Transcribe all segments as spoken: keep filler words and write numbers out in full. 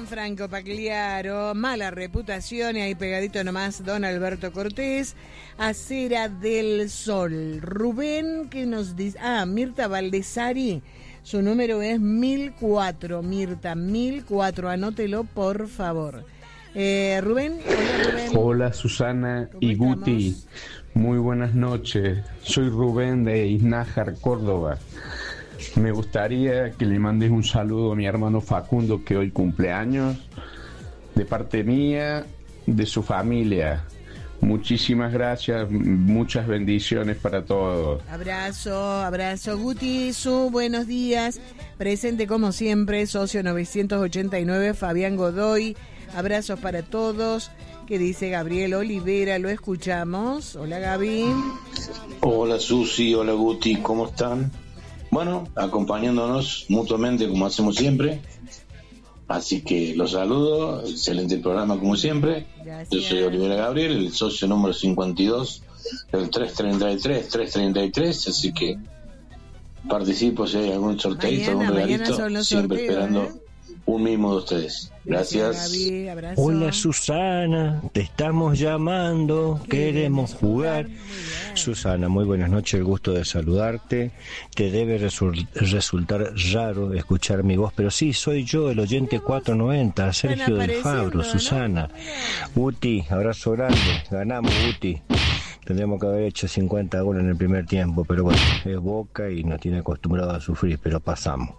Franco Pagliaro, mala reputación, y ahí pegadito nomás don Alberto Cortés, Acera del Sol. Rubén, que nos dice, ah, Mirta Valdesari, su número es mil cuatro, Mirta, mil cuatro, anótelo por favor. Eh, Rubén, hola Rubén. Hola Susana y Guti, muy buenas noches, soy Rubén de Iznájar, Córdoba. Me gustaría que le mandes un saludo a mi hermano Facundo, que hoy cumpleaños, de parte mía, de su familia. Muchísimas gracias, muchas bendiciones para todos. Abrazo, abrazo. Guti, su buenos días. Presente como siempre, socio novecientos ochenta y nueve, Fabián Godoy. Abrazos para todos. ¿Qué dice Gabriel Olivera? Lo escuchamos. Hola Gaby. Hola Susi, hola Guti, ¿cómo están? Bueno, acompañándonos mutuamente como hacemos siempre. Así que los saludo, excelente programa como siempre. Gracias. Yo soy Olivera Gabriel, el socio número cincuenta y dos del tres treinta y tres, tres treinta y tres, así que participo si hay algún sorteito, algún regalito, siempre sorteos, esperando ¿eh? Un mimo de ustedes. Gracias. Gracias Gaby, hola Susana, te estamos llamando, queremos jugar. Susana, muy buenas noches, el gusto de saludarte. Te debe resul- resultar raro escuchar mi voz, pero sí, soy yo, el oyente cuatrocientos noventa, Sergio del Fabro, Susana. ¿No? Uti, abrazo grande, ganamos Uti. Tendríamos que haber hecho cincuenta goles en el primer tiempo, pero bueno, es Boca y nos tiene acostumbrado a sufrir, pero pasamos.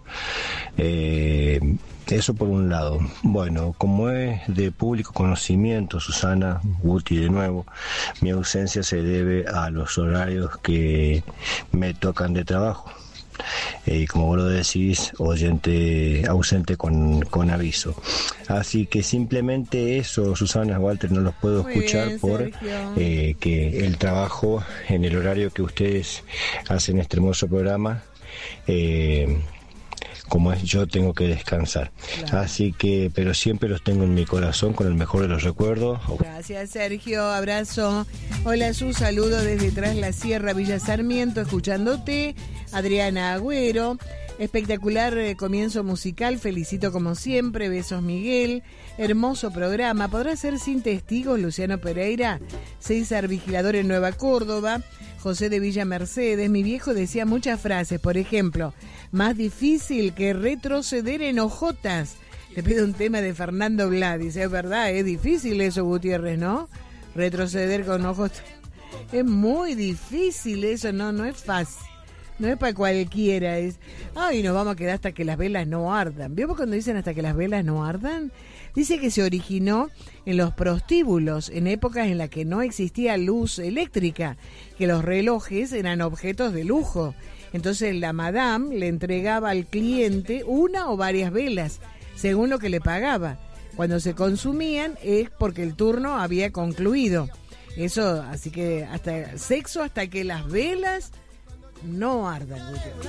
Eh, eso por un lado. Bueno, como es de público conocimiento, Susana, Guti de nuevo, mi ausencia se debe a los horarios que me tocan de trabajo. Y eh, como vos lo decís, oyente ausente con, con aviso. Así que simplemente eso, Susana, Walter, no los puedo Muy escuchar bien, por eh, que el trabajo en el horario que ustedes hacen este hermoso programa, eh, como es, yo tengo que descansar. Claro. Así que, pero siempre los tengo en mi corazón con el mejor de los recuerdos. Gracias, Sergio, abrazo. Hola, su saludo desde Tras la Sierra, Villa Sarmiento, escuchándote. Adriana Agüero, espectacular eh, comienzo musical, felicito como siempre, besos Miguel, hermoso programa, ¿podrá ser sin testigos? Luciano Pereira, César Vigilador en Nueva Córdoba, José de Villa Mercedes, mi viejo decía muchas frases, por ejemplo, más difícil que retroceder en hojotas. Te pido un tema de Fernando Vlad, dice, es verdad, es difícil eso, Gutiérrez, ¿no? Retroceder con ojos, es muy difícil eso, no, no es fácil. No es para cualquiera, es, ay, nos vamos a quedar hasta que las velas no ardan. ¿Vio cuando dicen hasta que las velas no ardan? Dice que se originó en los prostíbulos, en épocas en las que no existía luz eléctrica, que los relojes eran objetos de lujo. Entonces la madame le entregaba al cliente una o varias velas, según lo que le pagaba. Cuando se consumían es porque el turno había concluido. Eso, así que hasta sexo hasta que las velas no ardan.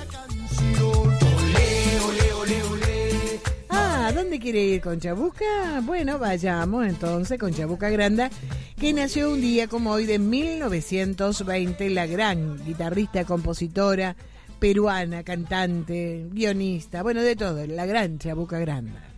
Ah, ¿dónde quiere ir? ¿Con Chabuca? Bueno, vayamos entonces con Chabuca Granda, que nació un día como hoy de mil novecientos veinte, la gran guitarrista, compositora peruana, cantante, guionista, bueno, de todo, la gran Chabuca Granda.